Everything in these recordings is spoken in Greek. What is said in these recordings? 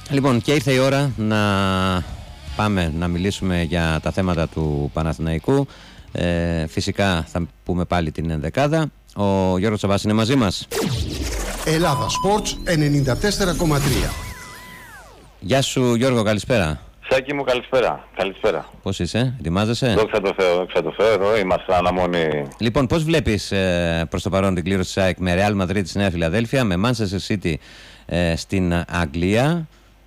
Λοιπόν, και ήρθε η ώρα να πάμε να μιλήσουμε για τα θέματα του Παναθηναϊκού. Φυσικά θα πούμε πάλι την ενδεκάδα. Ο Γιώργος Τσαβάς είναι μαζί μας. Ελλάδα Sports 94,3. Γεια σου Γιώργο, καλησπέρα. Σάκη μου, καλησπέρα. Πώς είσαι, ετοιμάζεσαι? Δόξα τω Θεώ, εδώ είμαστε αναμονή. Λοιπόν, πώς βλέπεις προς το παρόν την κλήρωση της ΑΕΚ με Real Madrid στη Νέα Φιλαδέλφια, με Manchester City στην Αγγλία?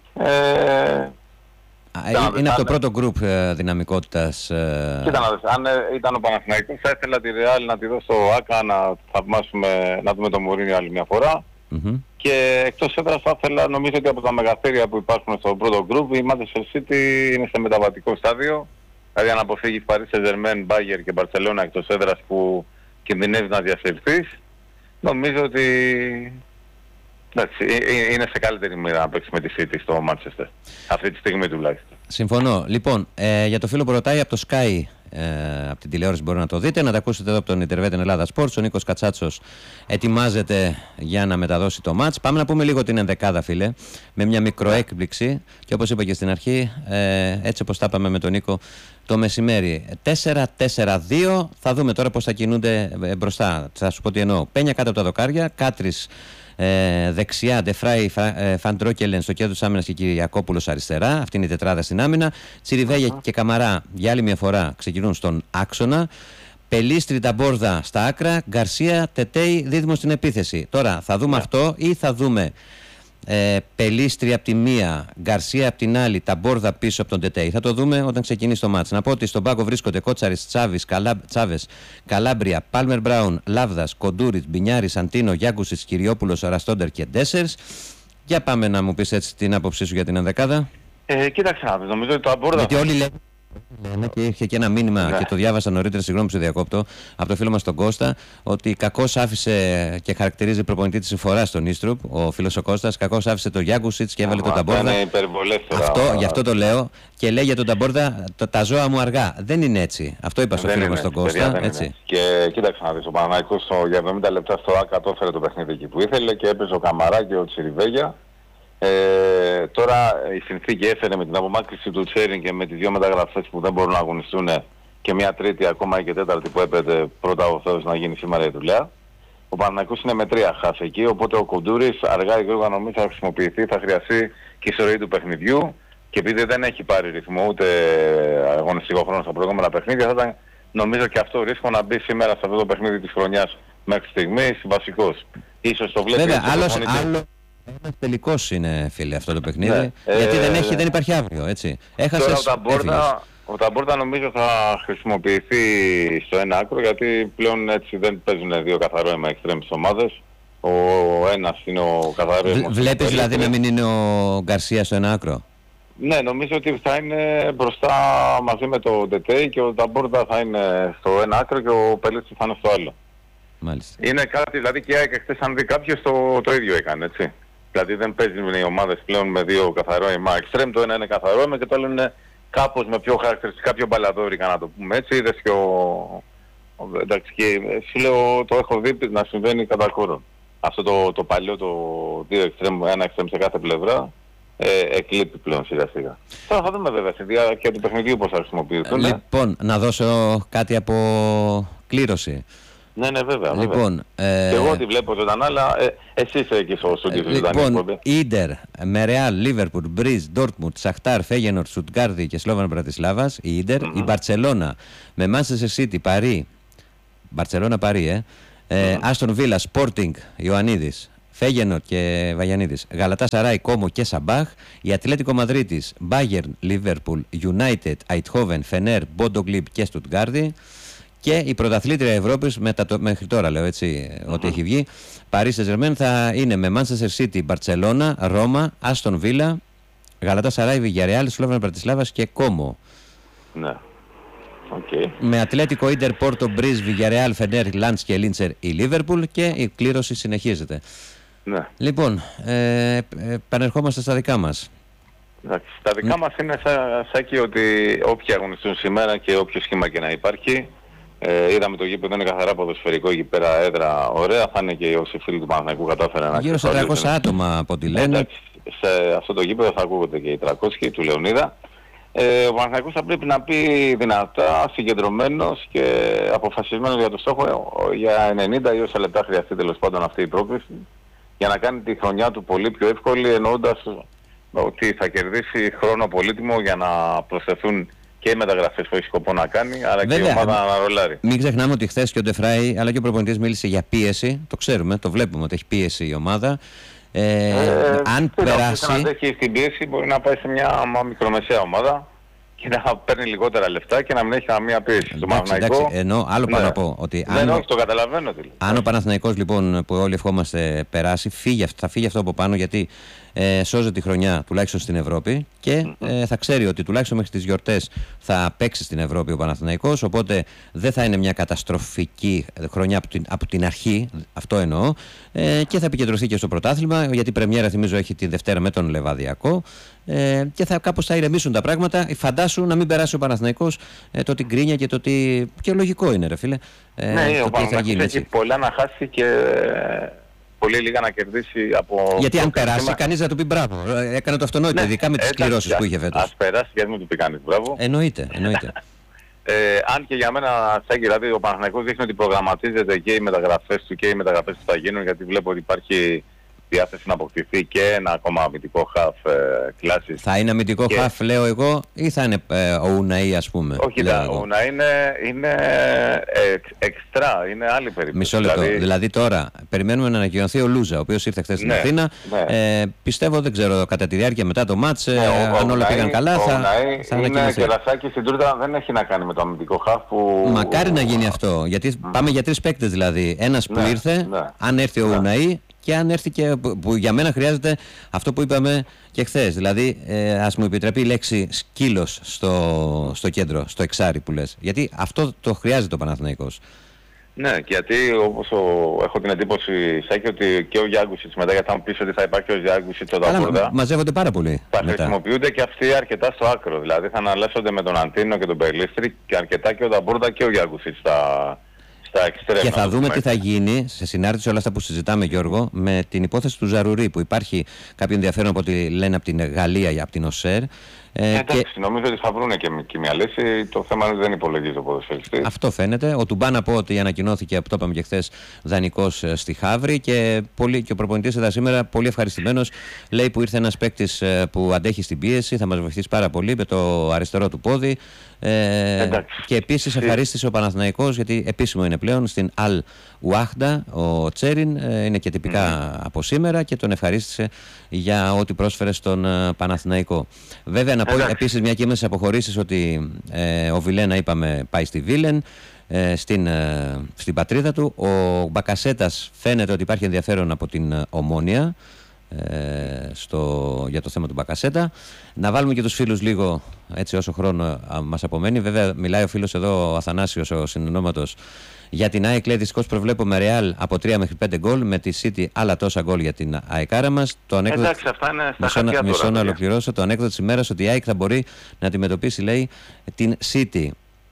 Είναι από το πρώτο γκρουπ δυναμικότητας. Κοίτα να δεις, αν ήταν ο Παναθηναϊκός θα ήθελα τη Real να τη δω στο ΆΚΑ να θαυμάσουμε, να δούμε τον Μουρίνιο άλλη μια φορά. Και εκτός έδρας θα ήθελα, νομίζω ότι από τα μεγαθύρια που υπάρχουν στο πρώτο γκρουπ, η Manchester City είναι σε μεταβατικό στάδιο. Δηλαδή αν αποφύγεις Paris Saint-Germain, Bayern και Barcelona εκτός έδρας που κινδυνεύεις να διασυρθείς, νομίζω ότι εντάξει, είναι σε καλύτερη μοίρα να παίξει με τη City στο Manchester. Αυτή τη στιγμή τουλάχιστον. Συμφωνώ. Λοιπόν, για το φίλο που ρωτάει από το Sky, από την τηλεόραση μπορεί να το δείτε, να τα ακούσετε εδώ από τον Ιντερβέτεν Ελλάδα Sports. Ο Νίκος Κατσάτσος ετοιμάζεται για να μεταδώσει το μάτς. Πάμε να πούμε λίγο την ενδεκάδα, φίλε, με μια μικροέκπληξη. Και όπως είπα και στην αρχή, έτσι όπως τα είπαμε με τον Νίκο το μεσημέρι. 4-4-2. Θα δούμε τώρα πώς θα κινούνται μπροστά. Θα σου πω τι εννοώ. Πένια κάτω από τα δοκάρια, Κάτρις δεξιά, Ντεφράι, Φαντρόκελεν στο κέντρο της άμυνας και Κυριακόπουλος αριστερά. Αυτή είναι η τετράδα στην άμυνα. Τσιριβέγια και Καμαρά για άλλη μια φορά ξεκινούν στον άξονα. Πελίστρι, Ταμπόρδα στα άκρα. Γκαρσία, Τετέι, δίδυμο στην επίθεση. Τώρα θα δούμε αυτό ή θα δούμε Πελίστρι από τη μία, Γκαρσία από την άλλη, Ταμπόρδα πίσω από τον Τετέι? Θα το δούμε όταν ξεκινήσει το μάτς. Να πω ότι στον πάγκο βρίσκονται Κότσαρης, Τσάβες, Καλάμπρια, Πάλμερ Μπράουν, Λάβδας, Κοντούριτς, Μπινιάρης, Αντίνο, Γιάκουσιτς, Κυριόπουλος, Ραστόντερ και Ντέσσερς. Για πάμε να μου πεις έτσι την άποψή σου για την ενδεκάδα. Κοίταξε να δεις, νομίζω ότι το Ταμπόρδα. Γιατί όλοι λένε. Και είχε και ένα μήνυμα και το διάβασα νωρίτερα, συγγνώμη που σε διακόπτω, από το φίλο μας τον Κώστα, ότι κακώς άφησε και χαρακτηρίζει προπονητή της συμφοράς στον Ίστρουπ, ο φίλος ο Κώστας, κακώς άφησε το Γιάκουσιτς και έβαλε τον Ταμπόρδα. Γι' αυτό το λέω και λέει για τον Ταμπόρδα, τα ζώα μου αργά. Δεν είναι έτσι. Αυτό είπα στο φίλο μας τον Κώστα. Έτσι. Και κοίταξε να δεις, ο Παναθηναϊκός για 70 λεπτά στο ΆΚΑ το έφερε το παιχνίδι εκεί που ήθελε και έπαιζε ο Καμαρά και ο Τσιριβέγια. Τώρα η συνθήκη έφερε με την απομάκρυνση του Τσέριν και με τις δύο μεταγραφές που δεν μπορούν να αγωνιστούν και μια τρίτη ακόμα και τέταρτη που έπρεπε πρώτα ο Θεός να γίνει σήμερα η δουλειά. Ο Παναθηναϊκός είναι με 3 χαφ εκεί, οπότε ο Κοντούρης αργά ή γρήγορα νομίζω θα χρησιμοποιηθεί, θα χρειαστεί και η ιστορία του παιχνιδιού και επειδή δεν έχει πάρει ρυθμό ούτε αγωνιστικό χρόνο στα προηγούμενα παιχνίδια, θα ήταν νομίζω και αυτό ρίσκο να μπει σήμερα σε αυτό το παιχνίδι της χρονιάς μέχρι στιγμής βασικός. Ίσως το βλέπει. Βέβαια, ένας τελικός είναι, φίλε, αυτό το παιχνίδι. Ναι, γιατί δεν υπάρχει αύριο, έτσι. Έχασες, τώρα ο Ταμπόρδα νομίζω θα χρησιμοποιηθεί στο ένα άκρο, γιατί πλέον έτσι δεν παίζουν δύο καθαρό αίμα εξτρέμ ομάδες. Ο ένας είναι ο καθαρό αίμα. Βλέπεις δηλαδή να μην είναι ο Γκαρσία στο ένα άκρο? Ναι, νομίζω ότι θα είναι μπροστά μαζί με το Ντετέι και ο Ταμπόρδα θα είναι στο ένα άκρο και ο Πελίτσης θα είναι στο άλλο. Μάλιστα. Είναι κάτι, δηλαδή και η ΑΕΚ χθες αν δει κάποιος το ίδιο έκανε, έτσι. Δηλαδή δεν παίζουν οι ομάδες πλέον με δύο καθαρό αίμα εξτρέμ, το ένα είναι καθαρό αίμα και το άλλο είναι κάπως με πιο χαρακτηριστικά, πιο μπαλαδόρικα να το πούμε έτσι. Είδες και εντάξει, και εσύ λέω, το έχω δει να συμβαίνει κατά κόρον. Αυτό το παλιό, το δύο εξτρέμ, ένα εξτρέμ σε κάθε πλευρά, εκλείπει πλέον σιγά σιγά. Τώρα θα δούμε βέβαια στη διάρκεια του παιχνιδιού πώς θα χρησιμοποιηθούν. Λοιπόν, να δώσω κάτι από κλήρωση. Ναι, βέβαια. Λοιπόν, και εγώ τη βλέπω ζωντανά, αλλά εσύ είσαι εκεί στο στούντιο ζωντανή. Λοιπόν, Ίντερ με Ρεάλ, Λίβερπουλ, Μπριζ, Ντόρτμουντ, Σαχτάρ, Φέγενορ, Στουτγκάρδη και Σλόβαν Μπρατισλάβας. Η Ίντερ, η Μπαρτσελώνα με Manchester City, Παρί, Μπαρτσελώνα Παρί, Άστον Βίλα, Σπόρτινγκ, Ιωαννίδης, Φέγενορ και Βαγιανίδης, Γαλατά Σαράι, Κόμο και Σαμπάχ. Η Ατλέτικο Μαδρίτης, Μπάγερν, Λίβερπουλ, United, Αιτχόβεν, Φενέρ, Μπόντο Γκλιμπ και Στουτγκάρδη. Και η πρωταθλήτρια Ευρώπης μέχρι τώρα, λέω έτσι, ό,τι έχει βγει, Paris Saint-Germain, θα είναι με Manchester City, Barcelona, Ρώμα, Άστον Βίλα, Γαλατά Σαράι, Βιγιαρεάλ, Σλόβαν Μπρατισλάβας και Κόμο. Ναι. Okay. Με Ατλέτικο, Ίντερ, Πόρτο, Μπριζ, Βιγιαρεάλ, Φενέρ, Λάντς και Λίντσερ η Λίβερπουλ και η κλήρωση συνεχίζεται. Ναι. Λοιπόν, επανερχόμαστε στα δικά μας. Τα δικά μας είναι σάκι ότι όποιοι αγωνιστούν σήμερα και όποιο σχήμα και να υπάρχει, είδαμε το γήπεδο είναι καθαρά ποδοσφαιρικό εκεί πέρα, έδρα ωραία, θα είναι και όσοι φίλοι του Παναθηναϊκού κατάφεραν να γύρω στα 300 άτομα από ό,τι λένε. σε αυτό το γήπεδο θα ακούγονται και οι 300 του Λεωνίδα. Ο Παναθηναϊκός θα πρέπει να πει δυνατά, συγκεντρωμένος και αποφασισμένος για το στόχο για 90 ή όσα λεπτά χρειαστεί τέλος πάντων αυτή η πρόκληση, για να κάνει τη χρονιά του πολύ πιο εύκολη, εννοώντας ότι θα κερδίσει χρόνο πολύτιμο για να προσθεθούν και οι μεταγραφές που έχει σκοπό να κάνει, αλλά βέβαια, και η ομάδα να ρολάρει. Μην ξεχνάμε ότι χθες και ο Ντεφράι αλλά και ο προπονητής μίλησε για πίεση. Το ξέρουμε, το βλέπουμε ότι έχει πίεση η ομάδα. Αν περάσει. Αν έχει την πίεση, μπορεί να πάει σε μια μικρομεσαία ομάδα και να παίρνει λιγότερα λεφτά και να μην έχει καμία πίεση. Στο Παναθηναϊκό. Ενώ άλλο πάνω να πω. Ότι όχι, το καταλαβαίνω. Δηλαδή. Αν ο Παναθηναϊκός λοιπόν που όλοι ευχόμαστε περάσει, θα φύγει αυτό από πάνω, γιατί σώζει τη χρονιά τουλάχιστον στην Ευρώπη και θα ξέρει ότι τουλάχιστον μέχρι τις γιορτές θα παίξει στην Ευρώπη ο Παναθηναϊκός, οπότε δεν θα είναι μια καταστροφική χρονιά από την αρχή, αυτό εννοώ, και θα επικεντρωθεί και στο πρωτάθλημα, γιατί η πρεμιέρα θυμίζω έχει τη Δευτέρα με τον Λεβαδιακό, και κάπως θα ηρεμήσουν τα πράγματα. Φαντάσου να μην περάσει ο Παναθηναϊκός το ότι γκρίνια και το ότι και λογικό είναι, ρε φίλε. Ναι, ο Παναθηναϊκός έχει πολλά να χάσει και πολύ λίγα να κερδίσει από... Γιατί αν περάσει, κανείς θα του πει μπράβο. Έκανε το αυτονόητο, ειδικά με τις κληρώσεις που είχε φέτος. Ας περάσει, γιατί μην του πει κανείς μπράβο. Εννοείται. Αν και για μένα, Σάκη, δηλαδή ο Παναθηναϊκός δείχνει ότι προγραμματίζεται και οι μεταγραφές του και οι μεταγραφές που θα γίνουν, γιατί βλέπω ότι υπάρχει διάθεση να αποκτηθεί και ένα ακόμα αμυντικό χαφ κλάσης. Θα είναι αμυντικό χαφ, λέω εγώ, ή θα είναι ο Ουναή, ας πούμε? Όχι, ο Ουναή είναι εξτρά, είναι άλλη περίπτωση. Μισό λεπτό. Δηλαδή τώρα περιμένουμε να ανακοινωθεί ο Λούζα, ο οποίος ήρθε χθες στην Αθήνα. Πιστεύω, δεν ξέρω, κατά τη διάρκεια μετά το μάτς, αν όλα πήγαν καλά, θα ανακοινωθεί. Και Ρασάκη στην τούρτα δεν έχει να κάνει με το αμυντικό χαφ που... Μακάρι να γίνει αυτό, γιατί πάμε για 3 παίκτες δηλαδή. Ένας που ήρθε, αν έρθει ο Ουναή, και αν έρθει και που για μένα χρειάζεται αυτό που είπαμε και χθες. Δηλαδή, ας μου επιτρέπει η λέξη σκύλος στο κέντρο, στο εξάρι που λες. Γιατί αυτό το χρειάζεται ο Παναθηναϊκός. Ναι, γιατί όπως έχω την εντύπωση, Σάκη, ότι και ο Γιάνγκουσιτς μετά, γιατί θα μου πεις ότι θα υπάρχει ο Γιάνγκουσιτς όταν Ταπούρδα, μαζεύονται πάρα πολύ. Θα χρησιμοποιούνται και αυτοί αρκετά στο άκρο. Δηλαδή θα αναλέσσονται με τον Αντίνο και τον Περλίστρη και αρκετά και ο Ταπούρδα και ο Γιάνγκουσιτς στα εξτρέμια. Και θα δούμε τι θα γίνει σε συνάρτηση όλα αυτά που συζητάμε, Γιώργο, με την υπόθεση του Ζαρουρί, που υπάρχει κάποιο ενδιαφέρον από ό,τι λένε από την Γαλλία ή από την ΟΣΕΡ. Εντάξει, νομίζω ότι θα βρούνε και μια λύση. Το θέμα είναι ότι δεν υπολογίζει ο ποδοσφαιριστής. Αυτό φαίνεται. Ο Τουμπά, να πω ότι ανακοινώθηκε, το είπαμε και χθες, δανεικός στη Χαύρη, και ο προπονητής εδώ σήμερα πολύ ευχαριστημένος. Λέει που ήρθε ένας παίκτης που αντέχει στην πίεση, θα μας βοηθήσει πάρα πολύ με το αριστερό του πόδι. Και επίσης ευχαρίστησε ο Παναθηναϊκός, γιατί επίσημο είναι πλέον, στην Αλ Ουάχντα ο Τσέριν, είναι και τυπικά από σήμερα, και τον ευχαρίστησε για ό,τι πρόσφερε στον Παναθηναϊκό. Βέβαια να πω επίσης μια και είμαι στις αποχωρήσεις ότι ο Βιλένα, είπαμε, πάει στη Βίλεν, στην πατρίδα του. Ο Μπακασέτας φαίνεται ότι υπάρχει ενδιαφέρον από την Ομόνια για το θέμα του Μπακασέτα. Να βάλουμε και τους φίλους λίγο, έτσι, όσο χρόνο μας απομένει. Βέβαια μιλάει ο φίλος εδώ, ο Αθανάσιος, ο συνεννόματος, για την ΑΕΚ. Λέει δυστυχώς προβλέπουμε Ρεάλ από 3 μέχρι 5 γκολ, με τη City άλλα τόσα γκολ για την ΑΕΚάρα μας. Εντάξει, αυτά είναι στα χαρτιά τώρα. Μισό να ολοκληρώσω. Το ανέκδοτο της ημέρας, ότι η ΑΕΚ θα μπορεί να αντιμετωπίσει, λέει, την City.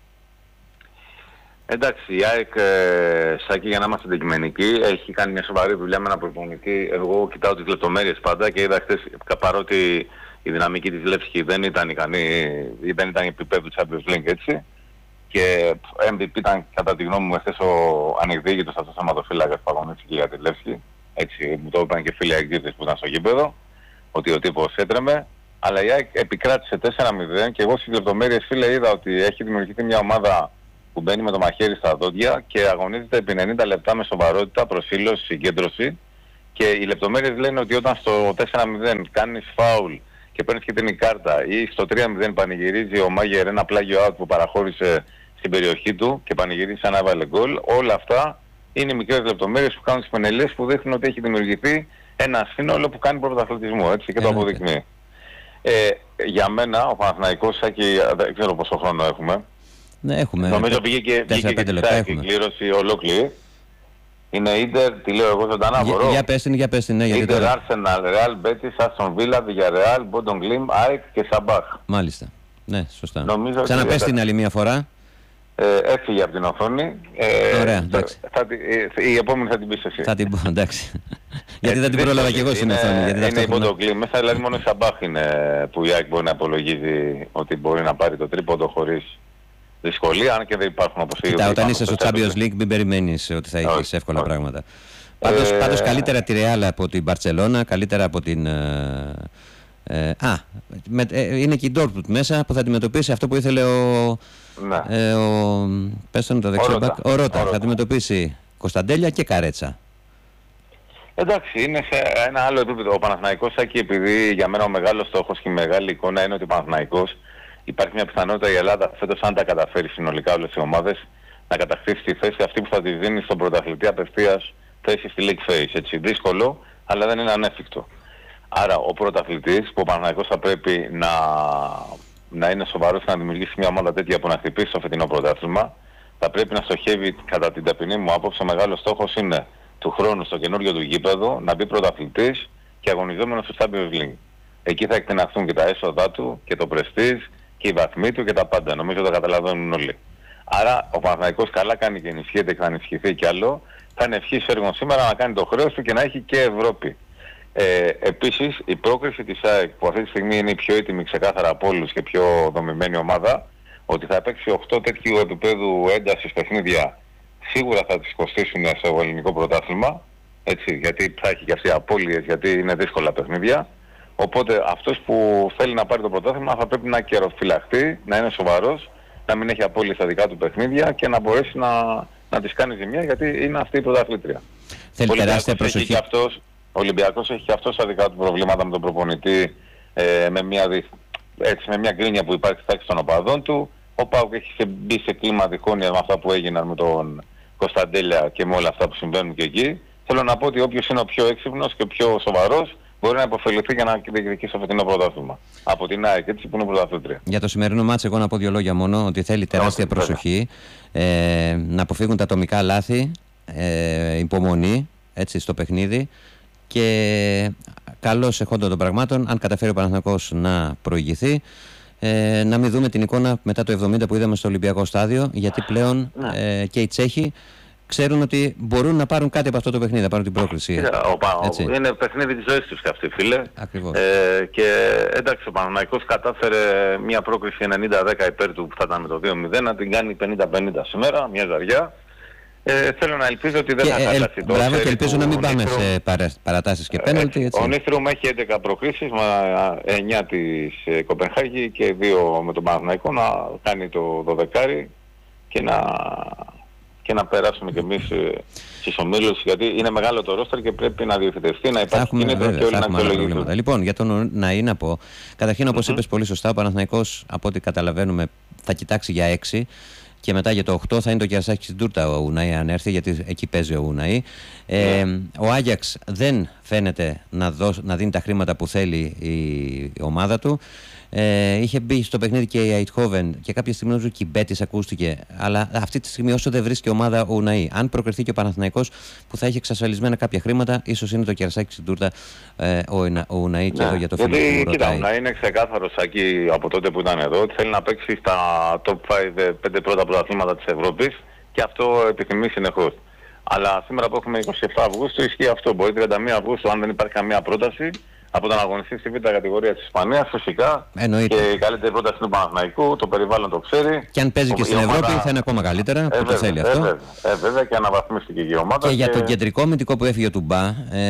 Εντάξει, η ΑΕΚ, Σάκη, για να είμαστε αντικειμενικοί, έχει κάνει μια σοβαρή δουλειά με ένα προπονητή. Εγώ κοιτάω τις λεπτομέρειες πάντα και είδα χθες, παρότι η δυναμική της Λεύσκη δεν ήταν ικανή, δεν ήταν επίπεδου Champions League, έτσι. Και MVP ήταν, κατά τη γνώμη μου, χθες ο ανεκδίκητος αυτός ο ματοφύλακας που αγωνίστηκε για τη Λεύσκη. Έτσι μου το είπαν και φίλοι αεκδίτες που ήταν στο γήπεδο, ότι ο τύπος έτρεμε. Αλλά η ΑΕΚ επικράτησε 4-0 και εγώ στις λεπτομέρειες, φίλε, είδα ότι έχει δημιουργηθεί μια ομάδα που μπαίνει με το μαχαίρι στα δόντια και αγωνίζεται επί 90 λεπτά με σοβαρότητα, προσήλωση, συγκέντρωση. Και οι λεπτομέρειες λένε ότι όταν στο 4-0 κάνεις φάουλ και παίρνεις κίτρινη κάρτα, ή στο 3-0 πανηγυρίζει ο Μάγερ ένα πλάγιο out που παραχώρησε στην περιοχή του και πανηγυρίζει σαν να έβαλε γκολ, όλα αυτά είναι μικρές λεπτομέρειες που κάνουν τις πενελές, που δείχνουν ότι έχει δημιουργηθεί ένα σύνολο που κάνει πρωταθλητισμό, έτσι, και το αποδεικνύει. Για μένα ο Παναθηναϊκός, Σάκη, δεν ξέρω πόσο χρόνο έχουμε. Ναι, έχουμε. Νομίζω πήγε και η κλήρωση ολόκληρη. Είναι Ίντερ, τη λέω εγώ ζωντανά, μπορώ. Για πες την, ναι, γιατί Ίντερ, Arsenal, Real Betis, Aston Villa, Villarreal, Bodø/Glimt, ΑΕΚ και Sabah. Μάλιστα. Ναι, σωστά. Νομίζω ξαναπες την άλλη μία φορά. Έφυγε από την οθόνη. Ωραία, εντάξει. Η επόμενη θα την πεις εσύ. Θα την πω, εντάξει. Γιατί δεν την πρόλαβα και εγώ στην οθόνη. Είναι υποτοκλή. Μέσα δηλαδή μόνο η Σαμπάχ είναι που η ΑΕΚ μπορεί να απολογίζει ότι μπορεί να πάρει το τρίποντο χωρίς δυσκολία, αν και δεν υπάρχουν όπως ήδη. Κοίτα, όταν είσαι στο Champions League μην περιμένεις ότι θα έχεις εύκολα πράγματα. Πάντως καλύτερα τη Real από την Barcelona, καλύτερα από την... είναι και η Dortmund μέσα που θα αντιμετωπίσει αυτό που ήθελε το δεξιμπακ, ο Ρώτα. Θα αντιμετωπίσει Κωνσταντέλια και Καρέτσα. Εντάξει, είναι σε ένα άλλο επίπεδο. Ο Παναθηναϊκός εκεί, επειδή για μένα ο μεγάλος στόχος και η μεγάλη εικόνα είναι ότι ο Παναθηναϊκός υπάρχει μια πιθανότητα η Ελλάδα φέτος, αν τα καταφέρει συνολικά όλες οι ομάδες, να κατακτήσει τη θέση αυτή που θα τη δίνει στον πρωταθλητή απευθείας θέση στη League Phase. Έτσι, δύσκολο, αλλά δεν είναι ανέφικτο. Άρα ο πρωταθλητής, που ο Παναθηναϊκός θα πρέπει να είναι σοβαρός και να δημιουργήσει μια ομάδα τέτοια που να χτυπήσει στο φετινό πρωτάθλημα, θα πρέπει να στοχεύει, κατά την ταπεινή μου άποψη, ο μεγάλος στόχος είναι του χρόνου στο καινούριο του γήπεδο να μπει πρωταθλητής και αγωνιζόμενος στο Champions League. Εκεί θα εκτεναχθούν και τα έσοδά του και το πρεστίζ και οι βαθμοί του και τα πάντα. Νομίζω το καταλαβαίνουν όλοι. Άρα ο Παναθηναϊκός καλά κάνει και ενισχύεται και θα ενισχυθεί κι άλλο. Θα είναι ευχής έργο σήμερα να κάνει το χρέος του και να έχει και Ευρώπη. Επίσης η πρόκριση της ΑΕΚ, που αυτή τη στιγμή είναι η πιο έτοιμη ξεκάθαρα από όλους και πιο δομημένη ομάδα, ότι θα παίξει 8 τέτοιου επίπεδου έντασης παιχνίδια, σίγουρα θα τις κοστίσουν στο ελληνικό πρωτάθλημα, έτσι, γιατί θα έχει και αυτοί απώλειες, γιατί είναι δύσκολα παιχνίδια. Οπότε αυτός που θέλει να πάρει το πρωτάθλημα θα πρέπει να καιροφυλαχτεί, να είναι σοβαρός, να μην έχει απώλειες στα δικά του παιχνίδια και να μπορέσει να τις κάνει ζημιά, γιατί είναι αυτή η πρωταθλήτρια. Θέλει τεράστια προσοχή. Ο Ολυμπιακός έχει και αυτός τα δικά του προβλήματα με τον προπονητή, με μια γκρίνια που υπάρχει στη τάξη των οπαδών του. Ο ΠΑΟΚ έχει μπει σε κλίμα διχόνοια με αυτά που έγιναν με τον Κωνσταντέλια και με όλα αυτά που συμβαίνουν και εκεί. Θέλω να πω ότι όποιος είναι ο πιο έξυπνος και ο πιο σοβαρός μπορεί να υποφεληθεί για να διεκδικήσει το φετινό πρωτάθλημα. Από την ΑΕΚ, έτσι, που είναι πρωταθλήτρια. Για το σημερινό μάτς, εγώ να πω δύο λόγια μόνο, ότι θέλει τεράστια προσοχή, να αποφύγουν τα ατομικά λάθη, υπομονή, έτσι, στο παιχνίδι. Και καλώς εχόντων των πραγμάτων, αν καταφέρει ο Παναθηναϊκός να προηγηθεί, να μην δούμε την εικόνα μετά το 70 που είδαμε στο Ολυμπιακό στάδιο, γιατί πλέον και οι Τσέχοι ξέρουν ότι μπορούν να πάρουν κάτι από αυτό το παιχνίδι, να πάρουν την πρόκριση. Είναι παιχνίδι της ζωής τους και αυτοί, φίλε. Ακριβώς. Και εντάξει, ο Παναθηναϊκός κατάφερε μια πρόκριση 90-10 υπέρ του που θα ήταν με το 2-0, να την κάνει 50-50 σήμερα, μια ζαριά. Θέλω να ελπίζω ότι δεν θα χάσει το μπράβο, και ελπίζω να μην πάμε σε παρατάσεις και πέναλτι. Ο Νίστρουμ έχει 11 προκρίσεις, 9 της Κοπενχάγη και 2 με τον Παναθηναϊκό, να κάνει το 12 και να περάσουμε κι εμείς στις ομίλους, γιατί είναι μεγάλο το ρόστερ και πρέπει να διευθετευτεί, να υπάρχει κίνητρο και όλοι να αξιολογηθούν. Λοιπόν, για τον Ναΐ να πω, καταρχήν όπως είπες πολύ σωστά, ο Παναθηναϊκός από ό,τι καταλαβαίνουμε θα κοιτάξει για 6. Και μετά για το 8 θα είναι το κερασάκι στην τούρτα ο Ουναΐ, αν έρθει, γιατί εκεί παίζει ο Ουναΐ. Ο Άγιαξ δεν φαίνεται να δίνει τα χρήματα που θέλει η ομάδα του. Είχε μπει στο παιχνίδι και η Αιτχόβεν και κάποια στιγμή νομίζω και η Μπέτις ακούστηκε. Αλλά αυτή τη στιγμή, όσο δεν βρίσκει ομάδα ο Ουναΐ, αν προκριθεί και ο Παναθηναϊκός που θα έχει εξασφαλισμένα κάποια χρήματα, ίσως είναι το κερασάκι στην τούρτα ο Ουναΐ και εδώ για το φίλο που ρωτάει. Κοίτα, ο Ουναΐ είναι ξεκάθαρος εκεί από τότε που ήταν εδώ ότι θέλει να παίξει στα top 5 πρώτα πρωταθλήματα της Ευρώπης και αυτό επιθυμεί συνεχώς. Αλλά σήμερα που έχουμε 27 Αυγούστου ισχύει αυτό. Μπορεί 31 Αυγούστου, αν δεν υπάρχει καμία πρόταση, από τον αγωνιστή στη β' κατηγορία της Ισπανίας, φυσικά. Εννοείται. Και η καλύτερη πρόταση του Παναθηναϊκού, το περιβάλλον το ξέρει. Και αν παίζει και στην Ευρώπη θα είναι ακόμα καλύτερα, που το θέλει αυτό. Βέβαια, και αναβαθμίστηκε η ομάδα. Και για τον κεντρικό αμυντικό που έφυγε ο Τουμπά,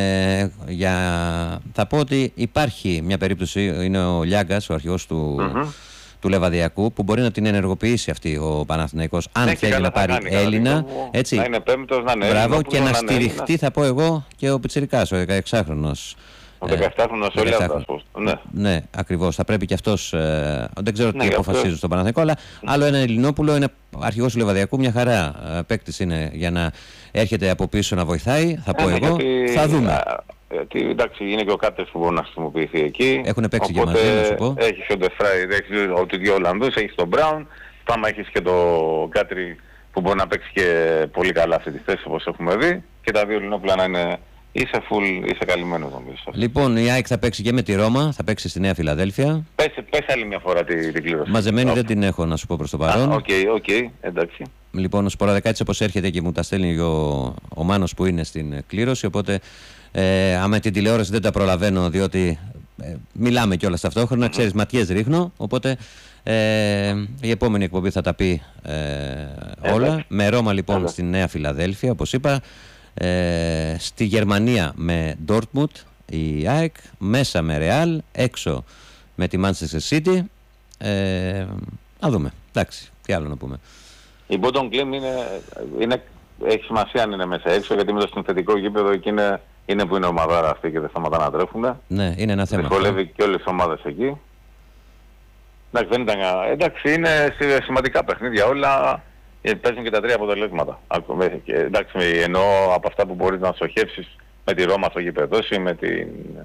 θα πω ότι υπάρχει μια περίπτωση, είναι ο Λιάγκας, ο αρχηγός του Λεβαδιακού, που μπορεί να την ενεργοποιήσει αυτή ο Παναθηναϊκός, αν θέλει να πάρει Έλληνα. Έτσι. Να είναι πέμπτος, να είναι Έλληνα. Και να στηριχτεί, θα πω εγώ, και ο Πιτσιρικάς, ο 16χρονος. Ο 17χρονος ο Λιάγκας. Ναι, ακριβώς. Θα πρέπει και αυτός. Δεν ξέρω τι αποφασίζουν στον Παναθηναϊκό, αλλά άλλο ένα Ελληνόπουλο, είναι αρχηγός του Λεβαδιακού, μια χαρά παίκτης είναι για να έρχεται από πίσω να βοηθάει. Θα πω εγώ. Θα δούμε. Εντάξει, είναι και ο Κάτες που μπορεί να χρησιμοποιηθεί εκεί. Έχουν παίξει και μαζί, να σου πω. Έχεις ο Ντεφράι, έχεις δύο Ολλανδούς, έχεις τον Μπράουν. Πάμε έχεις και τον Κάτρι που μπορεί να παίξει και πολύ καλά αυτή τη θέση όπως έχουμε δει. Και τα δύο Ελληνόπουλα να είναι είσαι καλυμμένος νομίζω. Λοιπόν, η ΑΕΚ θα παίξει και με τη Ρώμα, θα παίξει στη Νέα Φιλαδέλφια. Πέσε πες άλλη μια φορά την κλήρωση. Μαζεμένη δεν την έχω, να σου πω προς το παρόν. Οκ, εντάξει. Λοιπόν, ο Σποραδεκάτης όπως έρχεται και μου τα στέλνει ο Μάνος που είναι στην κλήρωση, οπότε άμα την τηλεόραση δεν τα προλαβαίνω, διότι μιλάμε κιόλας ταυτόχρονα, ξέρεις, ματιές ρίχνω, οπότε η επόμενη εκπομπή θα τα πει όλα. Με Ρώμα λοιπόν στη Νέα Φιλαδέλφια, όπως είπα, στη Γερμανία με Ντόρτμουντ η ΑΕΚ, μέσα με Ρεάλ, έξω με τη Manchester City. Να δούμε, εντάξει, τι άλλο να πούμε. Η Μπόντον Κλέμ έχει σημασία αν είναι μέσα έξω, γιατί με το συνθετικό γήπεδο εκεί είναι που είναι ομαδάρα αυτή και δεν σταματά να τρέφουν. Ναι, είναι ένα θέμα. Δυσκολεύει και όλες τις ομάδες εκεί. Εντάξει, δεν ήταν, εντάξει, είναι σημαντικά παιχνίδια όλα. Παίζουν και τα τρία αποτελέσματα. Εντάξει, εννοώ από αυτά που μπορείς να στοχεύσεις με τη Ρώμα στο γηπεδόσι, με την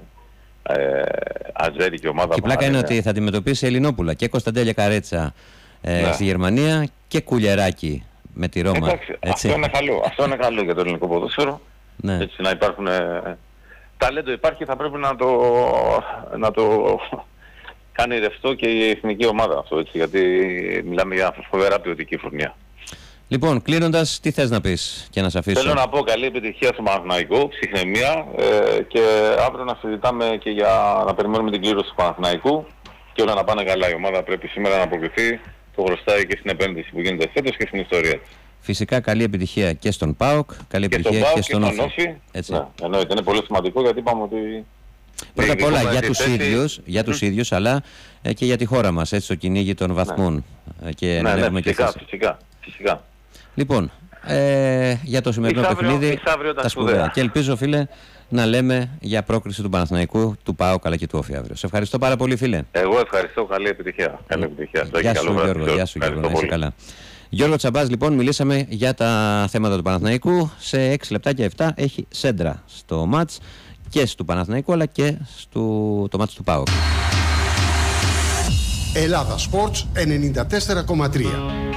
αζέρικη ομάδα. Και η πλάκα είναι ότι θα αντιμετωπίσει Ελληνόπουλα και Κωνσταντέλια Καρέτσα στη Γερμανία και Κουλιεράκη με τη Ρώμα. Εντάξει, αυτό είναι καλό. Αυτό είναι καλό για το ελληνικό ποδόσφαιρο. Ναι. Έτσι να υπάρχουν. Ταλέντο υπάρχει, θα πρέπει να το κάνει ρευστό και η εθνική ομάδα αυτό, έτσι, γιατί μιλάμε για φοβερά ποιοτική φουρνιά. Λοιπόν, κλείνοντας, τι θες να πεις και να σε αφήσω? Θέλω να πω καλή επιτυχία στο Παναθηναϊκό, ψυχραιμία, και αύριο να συζητάμε και να περιμένουμε την κλήρωση του Παναθηναϊκού και όλα να πάνε καλά. Η ομάδα πρέπει σήμερα να αποκριθεί, το χρωστάει και στην επένδυση που γίνεται φέτος και στην ιστορία της. Φυσικά καλή επιτυχία και στον ΠΑΟΚ, καλή επιτυχία και στον Όφη. Ναι, εννοείται, είναι πολύ σημαντικό γιατί είπαμε ότι... Πρώτα απ' όλα για τους ίδιους, αλλά και για τη χώρα μας, έτσι, στο κυνήγι των βαθμών. Και ναι, φυσικά. Λοιπόν, για το σημερινό παιχνίδι τα σπουδαία. Και ελπίζω, φίλε, να λέμε για πρόκριση του Παναθηναϊκού, του ΠΑΟΚ αλλά και του Όφη αύριο. Σε ευχαριστώ πάρα πολύ, φίλε. Εγώ ευχαριστώ, καλή επιτυχία. Γεια σου, Γιώργο, να είσαι καλά. Γιώργο Τσαμπάς, λοιπόν, μιλήσαμε για τα θέματα του Παναθηναϊκού. Σε 6 λεπτά και 7 έχει σέντρα στο μάτς και του Παναθηναϊκού αλλά και το μάτς του ΠΑΟΚ. Ελλάδα Sports 94,3.